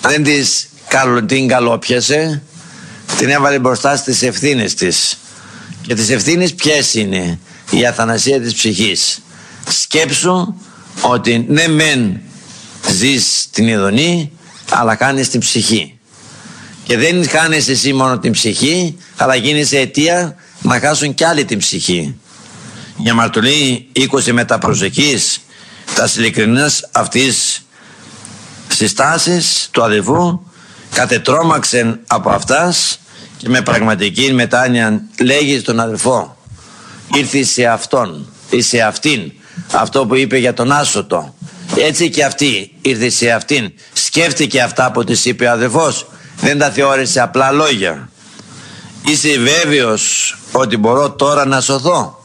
δεν την καλόπιασε, την έβαλε μπροστά στις ευθύνες της. Και τις ευθύνες ποιες είναι? Η αθανασία της ψυχής. Σκέψου ότι ναι μεν ζεις την ειδονή, αλλά κάνεις την ψυχή. Και δεν χάνεις εσύ μόνο την ψυχή, αλλά γίνεσαι αιτία να χάσουν κι άλλοι την ψυχή. Η αμαρτωλή 20 μεταπροσευχής, τα ειλικρινές αυτής συστάσεις του αδελφού κατετρώμαξεν από αυτάς και με πραγματική μετάνοια λέγει στον αδελφό, ήρθε σε αυτόν ή σε αυτήν, αυτό που είπε για τον άσωτο, έτσι και αυτή ήρθε σε αυτήν, σκέφτηκε αυτά που της είπε ο αδελφός, δεν τα θεώρησε απλά λόγια. Είσαι βέβαιος ότι μπορώ τώρα να σωθώ?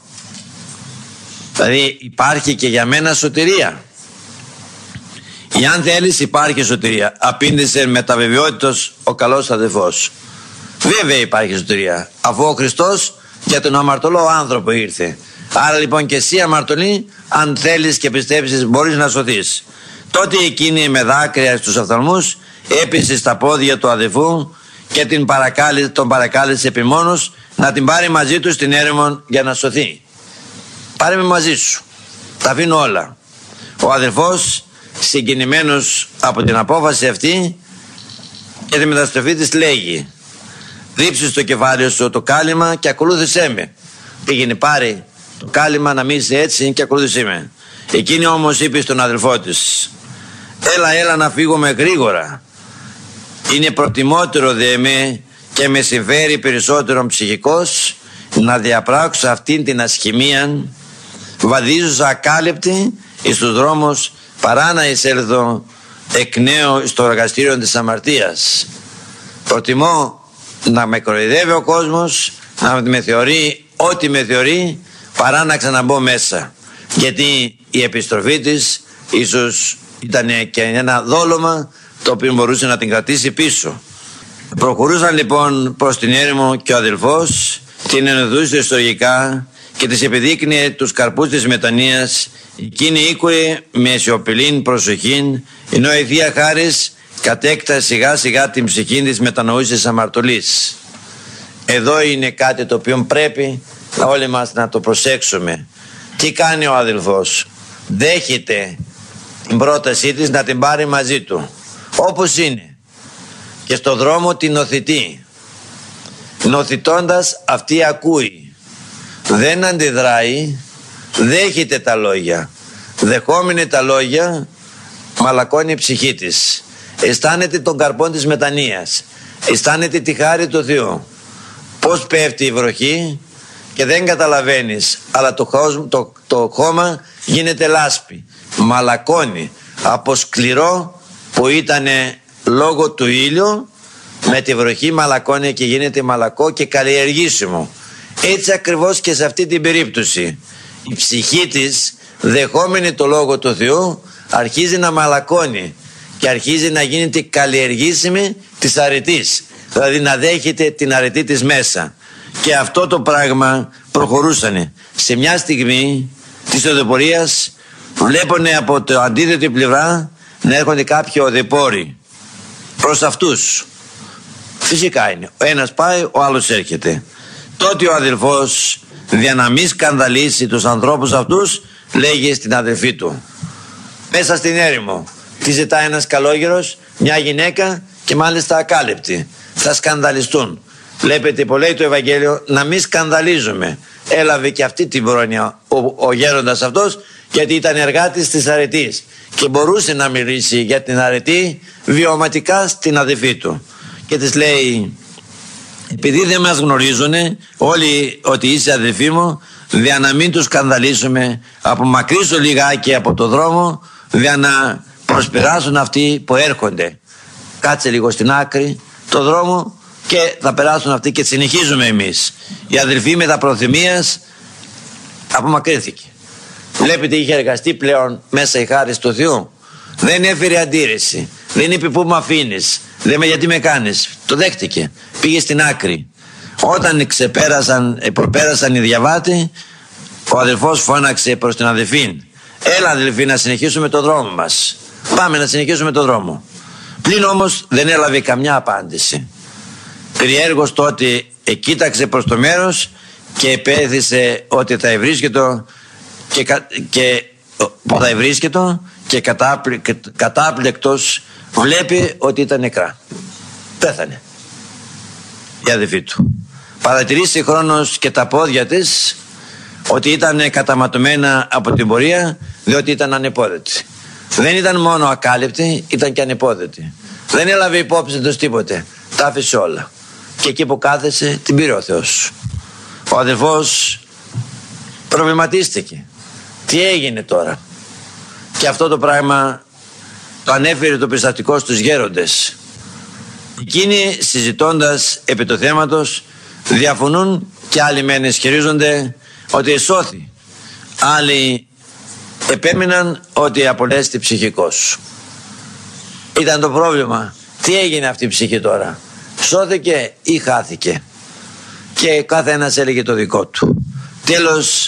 Δηλαδή υπάρχει και για μένα σωτηρία. Εάν θέλεις υπάρχει σωτηρία, απήντησε με τα βεβαιότητος ο καλός αδελφός. Βέβαια υπάρχει σωτηρία, αφού ο Χριστός για τον αμαρτωλό άνθρωπο ήρθε. Άρα λοιπόν και εσύ αμαρτωλή, αν θέλεις και πιστεύεις, μπορείς να σωθείς. Τότε εκείνη με δάκρυα στους οφθαλμούς έπεσε στα πόδια του αδελφού και τον παρακάλεσε επιμόνως να την πάρει μαζί του στην έρημο για να σωθεί. Πάρε με μαζί σου, τα αφήνω όλα. Ο αδελφός, συγκινημένος από την απόφαση αυτή και τη μεταστροφή της, λέγει, ρίψε στο κεφάλι σου το κάλυμα και ακολούθησέ με. Πήγαινε, πάρε το κάλυμα, να μην είσαι έτσι και ακολούθησέ με. Εκείνη όμως είπε στον αδελφό της, έλα να φύγουμε γρήγορα. Είναι προτιμότερο δε με και με συμφέρει περισσότερο ψυχικός να διαπράξω αυτήν την ασχημία, βαδίζουσα ακάλυπτη εις τους δρόμους, παρά να εισέλθω εκ νέου στο εργαστήριο της αμαρτίας. Προτιμώ να με κοροϊδεύει ο κόσμος, να με θεωρεί ό,τι με θεωρεί, παρά να ξαναμπω μέσα. Γιατί η επιστροφή της ίσως ήταν και ένα δόλωμα το οποίο μπορούσε να την κρατήσει πίσω. Προχωρούσαν λοιπόν προς την έρημο και ο αδελφός την ενωδούσε ιστορικά και της επιδείκνυε τους καρπούς της μετανοίας. Εκείνη ήκουε με σιωπηλήν προσοχήν, ενώ η Θεία Χάρις κατέκτασε σιγά σιγά την ψυχή της μετανοούσης αμαρτωλής. Εδώ είναι κάτι το οποίο πρέπει όλοι μας να το προσέξουμε. Τι κάνει ο αδελφός? Δέχεται την πρότασή της να την πάρει μαζί του όπως είναι και στο δρόμο την νοθητεί. Νοθητώντας αυτή ακούει, δεν αντιδράει, δέχεται τα λόγια. Δεχόμενη τα λόγια μαλακώνει η ψυχή της. Αισθάνεται τον καρπόν της μετανοίας, αισθάνεται τη χάρη του Θεού. Πώς πέφτει η βροχή και δεν καταλαβαίνεις, αλλά το χώμα γίνεται λάσπη, μαλακώνει από σκληρό που ήταν λόγω του ήλιου, με τη βροχή μαλακώνει και γίνεται μαλακό και καλλιεργήσιμο. Έτσι ακριβώς και σε αυτή την περίπτωση η ψυχή της, δεχόμενη το λόγο του Θεού, αρχίζει να μαλακώνει και αρχίζει να γίνεται καλλιεργήσιμη της αρετής, δηλαδή να δέχεται την αρετή της μέσα. Και αυτό το πράγμα προχωρούσανε. Σε μια στιγμή της οδηπορίας βλέπουνε από το αντίθετη πλευρά να έρχονται κάποιοι οδηπόροι προς αυτούς. Φυσικά είναι, ο ένας πάει, ο άλλος έρχεται. Τότε ο αδελφός, για να μην σκανδαλίσει τους ανθρώπους αυτούς, λέγει στην αδελφή του, μέσα στην έρημο τι ζητάει ένας καλόγερος, μια γυναίκα και μάλιστα ακάλυπτη, θα σκανδαλιστούν. Βλέπετε που λέει το Ευαγγέλιο να μην σκανδαλίζουμε. Έλαβε και αυτή την πρόνοια ο γέροντας αυτός, γιατί ήταν εργάτης της αρετής και μπορούσε να μιλήσει για την αρετή βιωματικά στην αδελφή του. Και της λέει, επειδή δεν μας γνωρίζουν όλοι ότι είσαι αδελφή μου, για να μην τους σκανδαλίσουμε, απομακρύσου λιγάκι από το δρόμο, για να προσπεράσουν αυτοί που έρχονται. Κάτσε λίγο στην άκρη το δρόμο και θα περάσουν αυτοί και συνεχίζουμε εμείς. Η αδελφή με τα προθυμίας απομακρύνθηκε. Βλέπετε, είχε εργαστεί πλέον μέσα η χάρις του Θεού. Δεν έφερε αντίρρηση, δεν είπε πού με αφήνεις, δεν με γιατί με κάνεις. Το δέχτηκε, πήγε στην άκρη. Όταν προπέρασαν οι διαβάτοι, ο αδελφός φώναξε προς την αδελφή, έλα αδελφή, να συνεχίσουμε το δρόμο μας. Πάμε να συνεχίσουμε το δρόμο. Πλην όμως δεν έλαβε καμιά απάντηση. Περιέργως τότε κοίταξε προς το μέρος και επέθυσε ότι θα ευρίσκετο και κατάπληκτος βλέπει ότι ήταν νεκρά. Πέθανε η αδελφή του. Παρατηρεί συγχρόνως και τα πόδια της ότι ήταν καταματωμένα από την πορεία, διότι ήταν ανεπόδετη. Δεν ήταν μόνο ακάλυπτη, ήταν και ανεπόδετη. Δεν έλαβε υπόψη τους τίποτε. Τα άφησε όλα. Και εκεί που κάθεσε την πήρε ο Θεός. Ο αδελφός προβληματίστηκε. Τι έγινε τώρα? Και αυτό το πράγμα το ανέφερε το περιστατικό στους γέροντες. Εκείνοι, συζητώντας επί του θέματος, διαφωνούν και άλλοι μεν ισχυρίζονται ότι εσώθη. Άλλοι επέμειναν ότι απολέστη ψυχικός. Ήταν το πρόβλημα. Τι έγινε αυτή η ψυχή τώρα? Σώθηκε ή χάθηκε? Και κάθε ένας έλεγε το δικό του. Τέλος,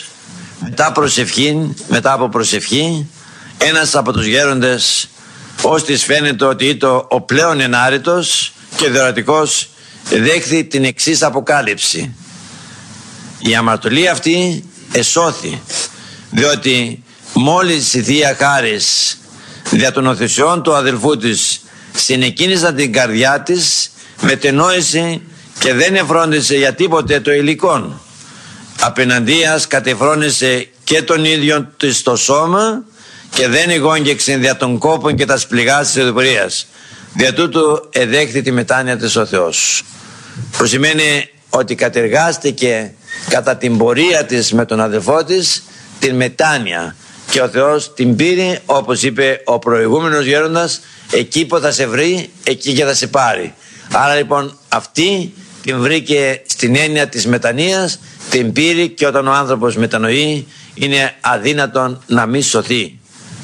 μετά από προσευχή, ένας από τους γέροντες, ώστις φαίνεται ότι ήταν ο πλέον ενάρετος και διορατικός, δέχθη την εξής αποκάλυψη. Η αμαρτωλή αυτή εσώθη, διότι μόλις η Θεία Χάρις δια των οθεσιών του αδελφού της συνεκίνησαν την καρδιά της, μετενόησε και δεν εφρόντισε για τίποτε το υλικόν. Απέναντίας κατεφρόνησε και τον ίδιο της το σώμα και δεν εγόγγεξε δια των κόπων και τα σπληγάς της ειδοποιίας. Δια τούτου εδέχθη τη μετάνοια της ο Θεός. Που σημαίνει ότι κατεργάστηκε κατά την πορεία της με τον αδελφό της την μετάνοια και ο Θεός την πήρε, όπως είπε ο προηγούμενος γέροντας, εκεί που θα σε βρει, εκεί και θα σε πάρει. Άρα λοιπόν αυτή την βρήκε στην έννοια της μετανοίας, την πήρε, και όταν ο άνθρωπος μετανοεί είναι αδύνατον να μη σωθεί.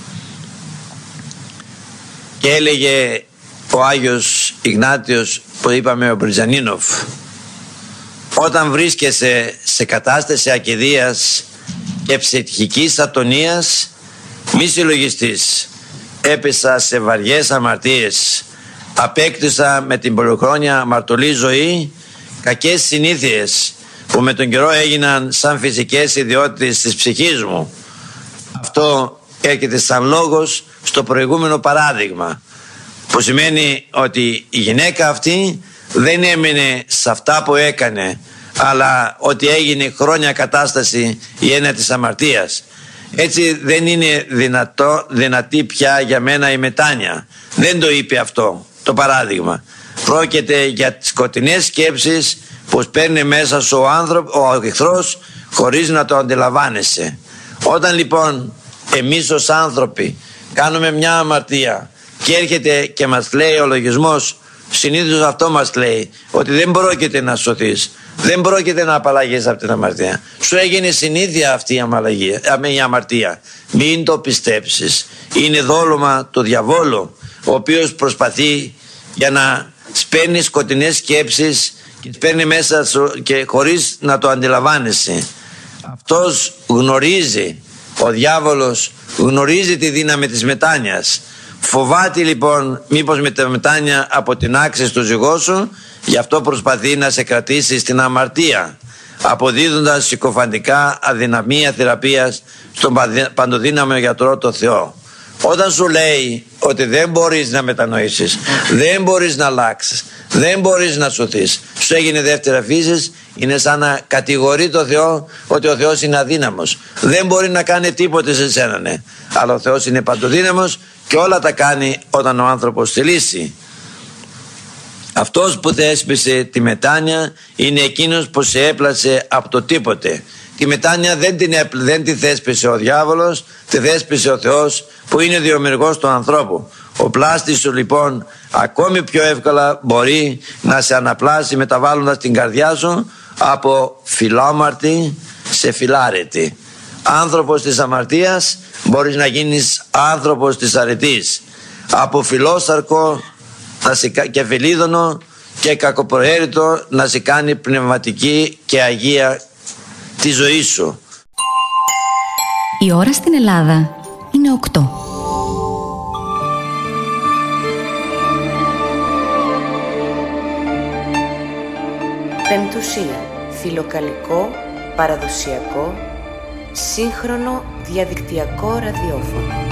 Και έλεγε ο Άγιος Ιγνάτιος, που είπαμε ο Μπριζανίνοφ, όταν βρίσκεσαι σε κατάσταση ακηδείας και ψυχικής ατονίας, μη συλλογιστείς. Έπεσα σε βαριές αμαρτίες, απέκτησα με την πολυχρόνια αμαρτωλή ζωή κακές συνήθειες που με τον καιρό έγιναν σαν φυσικές ιδιότητες της ψυχής μου. Αυτό έρχεται σαν λόγος στο προηγούμενο παράδειγμα, που σημαίνει ότι η γυναίκα αυτή δεν έμεινε σε αυτά που έκανε, αλλά ότι έγινε χρόνια κατάσταση η έννοια της αμαρτίας. Έτσι δεν είναι δυνατή πια για μένα η μετάνοια. Δεν το είπε αυτό το παράδειγμα. Πρόκειται για τις σκοτεινές σκέψεις που παίρνει μέσα σου ο εχθρός χωρίς να το αντιλαμβάνεσαι. Όταν λοιπόν εμείς ως άνθρωποι κάνουμε μια αμαρτία και έρχεται και μας λέει ο λογισμός, συνήθως αυτό μας λέει, ότι δεν πρόκειται να σωθείς, δεν πρόκειται να απαλλαγείς από την αμαρτία. Σου έγινε συνήθεια αυτή η αμαρτία. Μην το πιστέψεις. Είναι δόλωμα του διαβόλου, ο οποίος προσπαθεί για να σπέρνει σκοτεινές σκέψεις και σπέρνει μέσα σου και χωρίς να το αντιλαμβάνεσαι. Αυτός γνωρίζει, ο διάβολος γνωρίζει τη δύναμη της μετάνοιας. Φοβάται λοιπόν μήπως με τη μετάνοια αποτινάξεις το ζυγό σου, γι' αυτό προσπαθεί να σε κρατήσει στην αμαρτία, αποδίδοντας συκοφαντικά αδυναμία θεραπείας στον παντοδύναμο γιατρό το Θεό. Όταν σου λέει ότι δεν μπορείς να μετανοήσεις, δεν μπορείς να αλλάξεις, δεν μπορείς να σωθείς, σου έγινε δεύτερα φύσης, είναι σαν να κατηγορεί το Θεό ότι ο Θεός είναι αδύναμος. Δεν μπορεί να κάνει τίποτε σε σένα, ναι. Αλλά ο Θεός είναι παντοδύναμος και όλα τα κάνει όταν ο άνθρωπος θελήσει. Αυτός που θέσπισε τη μετάνοια είναι εκείνος που σε έπλασε από το τίποτε. Τη μετάνοια δεν τη θέσπισε ο διάβολος, τη θέσπισε ο Θεός που είναι διομηργός του ανθρώπου. Ο πλάστης σου λοιπόν ακόμη πιο εύκολα μπορεί να σε αναπλάσει μεταβάλλοντας την καρδιά σου από φιλόμαρτη σε φιλάρετη. Άνθρωπος της αμαρτίας μπορείς να γίνεις άνθρωπος της αρετής. Από φιλόσαρκο και φιλίδωνο και κακοπροαίρετο να σε κάνει πνευματική και αγία τη ζωή σου. Η ώρα στην Ελλάδα είναι 8. Πεμπτουσία, φιλοκαλικό, παραδοσιακό, σύγχρονο διαδικτυακό ραδιόφωνο.